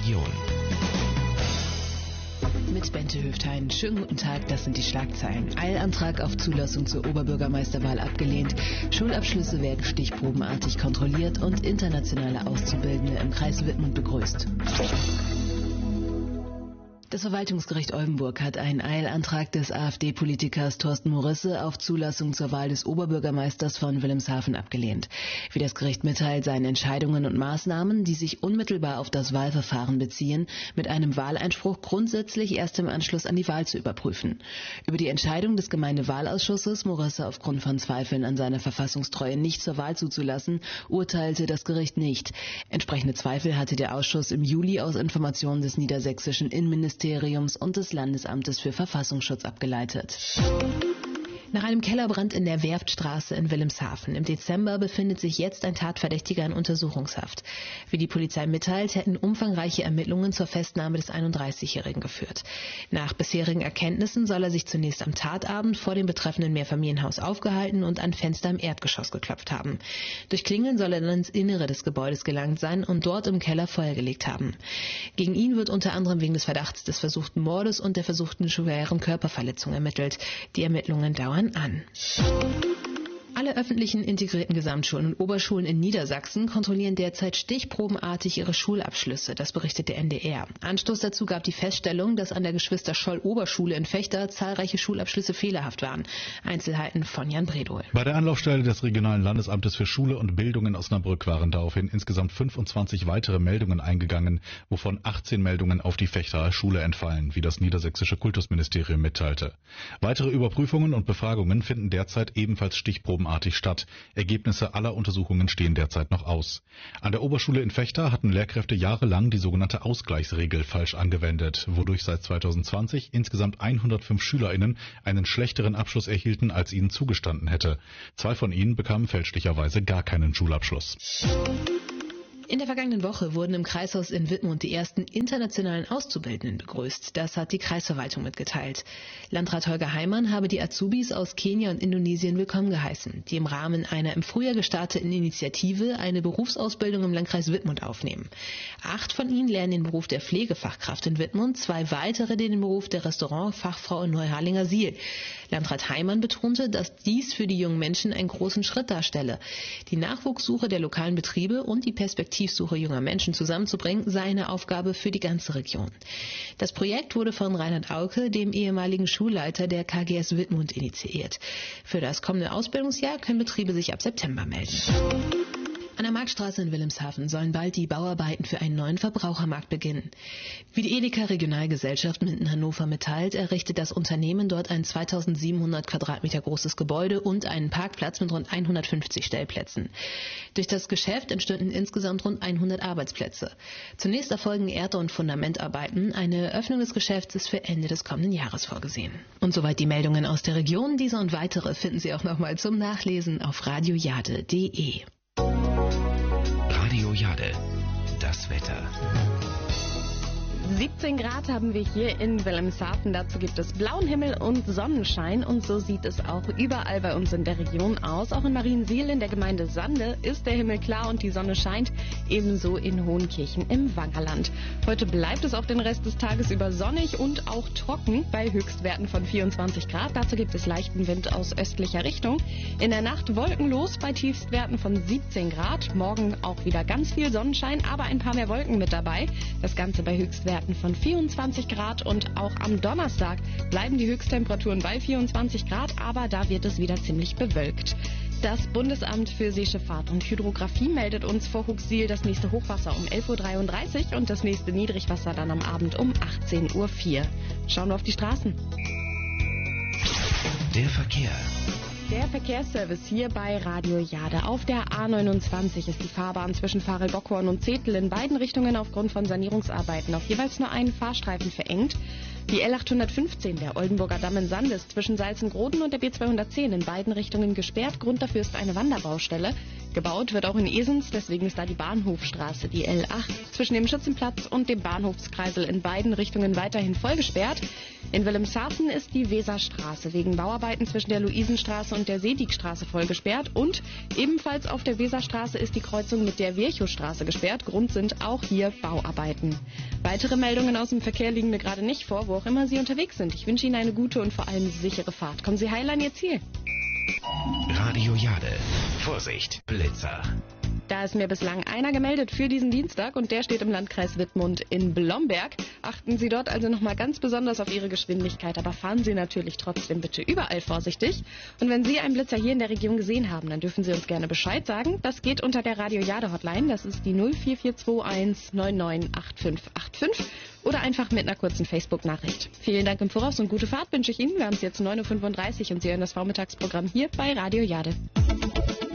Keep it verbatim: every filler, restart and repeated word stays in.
Region. Mit Bente Höftein. Schönen guten Tag, das sind die Schlagzeilen. Eilantrag auf Zulassung zur Oberbürgermeisterwahl abgelehnt. Schulabschlüsse werden stichprobenartig kontrolliert und internationale Auszubildende im Kreis Wittmund begrüßt. Das Verwaltungsgericht Oldenburg hat einen Eilantrag des AfD-Politikers Thorsten Morisse auf Zulassung zur Wahl des Oberbürgermeisters von Wilhelmshaven abgelehnt. Wie das Gericht mitteilt, seien Entscheidungen und Maßnahmen, die sich unmittelbar auf das Wahlverfahren beziehen, mit einem Wahleinspruch grundsätzlich erst im Anschluss an die Wahl zu überprüfen. Über die Entscheidung des Gemeindewahlausschusses, Morisse aufgrund von Zweifeln an seiner Verfassungstreue nicht zur Wahl zuzulassen, urteilte das Gericht nicht. Entsprechende Zweifel hatte der Ausschuss im Juli aus Informationen des niedersächsischen Innenministeriums und des Landesamtes für Verfassungsschutz abgeleitet. Nach einem Kellerbrand in der Werftstraße in Wilhelmshaven im Dezember befindet sich jetzt ein Tatverdächtiger in Untersuchungshaft. Wie die Polizei mitteilt, hätten umfangreiche Ermittlungen zur Festnahme des einunddreißigjährigen geführt. Nach bisherigen Erkenntnissen soll er sich zunächst am Tatabend vor dem betreffenden Mehrfamilienhaus aufgehalten und an Fenster im Erdgeschoss geklopft haben. Durch Klingeln soll er dann ins Innere des Gebäudes gelangt sein und dort im Keller Feuer gelegt haben. Gegen ihn wird unter anderem wegen des Verdachts des versuchten Mordes und der versuchten schweren Körperverletzung ermittelt. Die Ermittlungen dauern an. Alle öffentlichen integrierten Gesamtschulen und Oberschulen in Niedersachsen kontrollieren derzeit stichprobenartig ihre Schulabschlüsse, das berichtet der N D R. Anstoß dazu gab die Feststellung, dass an der Geschwister-Scholl-Oberschule in Vechta zahlreiche Schulabschlüsse fehlerhaft waren. Einzelheiten von Jan Bredohl. Bei der Anlaufstelle des Regionalen Landesamtes für Schule und Bildung in Osnabrück waren daraufhin insgesamt fünfundzwanzig weitere Meldungen eingegangen, wovon achtzehn Meldungen auf die Vechtaer Schule entfallen, wie das niedersächsische Kultusministerium mitteilte. Weitere Überprüfungen und Befragungen finden derzeit ebenfalls stichprobenartig statt. Ergebnisse aller Untersuchungen stehen derzeit noch aus. An der Oberschule in Vechta hatten Lehrkräfte jahrelang die sogenannte Ausgleichsregel falsch angewendet, wodurch seit zweitausendzwanzig insgesamt hundertfünf SchülerInnen einen schlechteren Abschluss erhielten, als ihnen zugestanden hätte. Zwei von ihnen bekamen fälschlicherweise gar keinen Schulabschluss. In der vergangenen Woche wurden im Kreishaus in Wittmund die ersten internationalen Auszubildenden begrüßt. Das hat die Kreisverwaltung mitgeteilt. Landrat Holger Heimann habe die Azubis aus Kenia und Indonesien willkommen geheißen, die im Rahmen einer im Frühjahr gestarteten Initiative eine Berufsausbildung im Landkreis Wittmund aufnehmen. Acht von ihnen lernen den Beruf der Pflegefachkraft in Wittmund, zwei weitere den Beruf der Restaurantfachfrau in Neuharlinger Siel. Landrat Heimann betonte, dass dies für die jungen Menschen einen großen Schritt darstelle. Die Nachwuchssuche der lokalen Betriebe und die Perspektive Aktivsuche junger Menschen zusammenzubringen, sei eine Aufgabe für die ganze Region. Das Projekt wurde von Reinhard Auke, dem ehemaligen Schulleiter der K G S Wittmund, initiiert. Für das kommende Ausbildungsjahr können Betriebe sich ab September melden. An der Marktstraße in Wilhelmshaven sollen bald die Bauarbeiten für einen neuen Verbrauchermarkt beginnen. Wie die Edeka Regionalgesellschaft Minden Hannover mitteilt, errichtet das Unternehmen dort ein zweitausendsiebenhundert Quadratmeter großes Gebäude und einen Parkplatz mit rund hundertfünfzig Stellplätzen. Durch das Geschäft entstünden insgesamt rund hundert Arbeitsplätze. Zunächst erfolgen Erde- und Fundamentarbeiten. Eine Eröffnung des Geschäfts ist für Ende des kommenden Jahres vorgesehen. Und soweit die Meldungen aus der Region. Diese und weitere finden Sie auch nochmal zum Nachlesen auf radiojade punkt de. Radio Jade, das Wetter. siebzehn Grad haben wir hier in Wilhelmshaven. Dazu gibt es blauen Himmel und Sonnenschein. Und so sieht es auch überall bei uns in der Region aus. Auch in Mariensiel in der Gemeinde Sande ist der Himmel klar und die Sonne scheint. Ebenso in Hohenkirchen im Wangerland. Heute bleibt es auch den Rest des Tages über sonnig und auch trocken bei Höchstwerten von vierundzwanzig Grad. Dazu gibt es leichten Wind aus östlicher Richtung. In der Nacht wolkenlos bei Tiefstwerten von siebzehn Grad. Morgen auch wieder ganz viel Sonnenschein, aber ein paar mehr Wolken mit dabei. Das Ganze bei Höchstwerten von vierundzwanzig Grad und auch am Donnerstag bleiben die Höchsttemperaturen bei vierundzwanzig Grad, aber da wird es wieder ziemlich bewölkt. Das Bundesamt für Seeschifffahrt und Hydrographie meldet uns vor Huxil das nächste Hochwasser um elf Uhr dreiunddreißig und das nächste Niedrigwasser dann am Abend um achtzehn Uhr vier. Schauen wir auf die Straßen. Der Verkehr. Der Verkehrsservice hier bei Radio Jade. Auf der A neunundzwanzig ist die Fahrbahn zwischen Farel-Bockhorn und Zetel in beiden Richtungen aufgrund von Sanierungsarbeiten auf jeweils nur einen Fahrstreifen verengt. Die L achthundertfünfzehn, der Oldenburger Damm in Sandes, zwischen Salzengroden und der B zweihundertzehn in beiden Richtungen gesperrt. Grund dafür ist eine Wanderbaustelle. Gebaut wird auch in Esens, deswegen ist da die Bahnhofstraße, die L acht, zwischen dem Schützenplatz und dem Bahnhofskreisel in beiden Richtungen weiterhin voll gesperrt. In Wilhelmshaven ist die Weserstraße wegen Bauarbeiten zwischen der Luisenstraße und der Seedigstraße voll gesperrt und ebenfalls auf der Weserstraße ist die Kreuzung mit der Virchowstraße gesperrt. Grund sind auch hier Bauarbeiten. Weitere Meldungen aus dem Verkehr liegen mir gerade nicht vor, wo auch immer Sie unterwegs sind. Ich wünsche Ihnen eine gute und vor allem sichere Fahrt. Kommen Sie heil an Ihr Ziel. Radio Jade. Vorsicht, Blitzer. Da ist mir bislang einer gemeldet für diesen Dienstag und der steht im Landkreis Wittmund in Blomberg. Achten Sie dort also nochmal ganz besonders auf Ihre Geschwindigkeit, aber fahren Sie natürlich trotzdem bitte überall vorsichtig. Und wenn Sie einen Blitzer hier in der Region gesehen haben, dann dürfen Sie uns gerne Bescheid sagen. Das geht unter der Radio Jade Hotline, das ist die null vier vier zwei eins neun neun acht fünf acht fünf oder einfach mit einer kurzen Facebook-Nachricht. Vielen Dank im Voraus und gute Fahrt wünsche ich Ihnen. Wir haben es jetzt neun Uhr fünfunddreißig und Sie hören das Vormittagsprogramm hier bei Radio Jade.